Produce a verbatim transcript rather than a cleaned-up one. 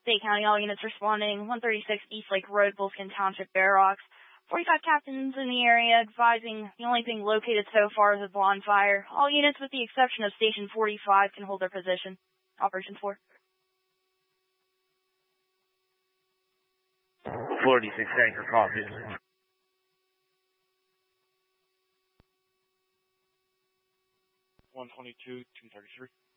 Bay County, all units responding. one thirty-six East Lake Road, Bulskin Township, Bear Rocks. forty-five captains in the area advising the only thing located so far is a bonfire. All units with the exception of Station forty-five can hold their position. Operation four. forty-six Anchor, copy. one twenty-two, two thirty-three.